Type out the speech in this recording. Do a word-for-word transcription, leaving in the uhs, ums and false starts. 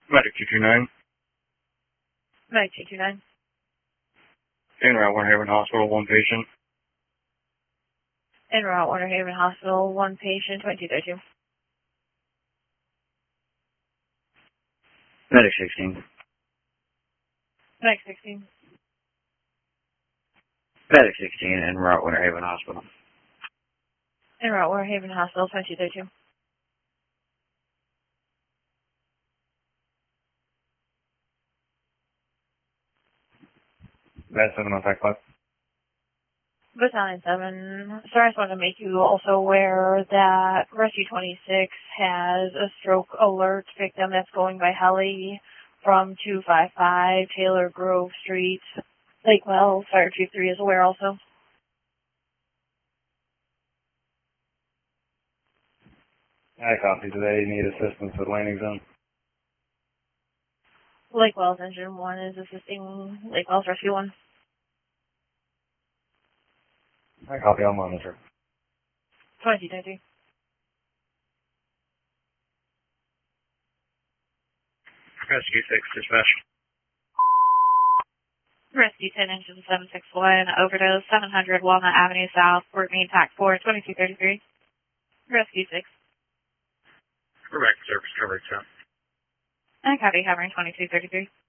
Medic two two nine. Medic two two nine. En route, Winter Haven Hospital, one patient. En route, Winter Haven Hospital, one patient, twenty-two thirty-two. Medic sixteen. Medic sixteen. Medic sixteen, en route, Winter Haven Hospital. En route, Winter Haven Hospital, twenty-two thirty-two. Med seven on five five. Battalion seven. Sir, I just want to make you also aware that Rescue twenty-six has a stroke alert victim that's going by heli from two five five Taylor Grove Street, Lakewell. Fire Chief three is aware also. I copy. Do they need assistance with landing zone? Lakewell's Engine one is assisting Lakewell's Rescue one. I copy. I'll monitor. twenty thirty. Rescue six, dispatch. Rescue ten, Engine seven six one, overdose, seven hundred Walnut Avenue South, Fort Meade, Pack four, twenty-two thirty-three. Rescue six. Correct, service coverage, sir. I copy, covering twenty-two thirty-three.